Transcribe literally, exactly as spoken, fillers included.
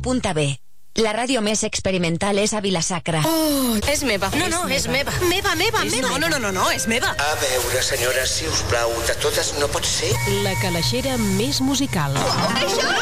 .b. La ràdio més experimental és a Vila-sacra. Oh, és meva. No, no, és meva. Meva, meva, és meva. No, no, no, no, no, és meva. A veure, senyora, si us plau, de totes no pot ser. La calaixera més musical. Això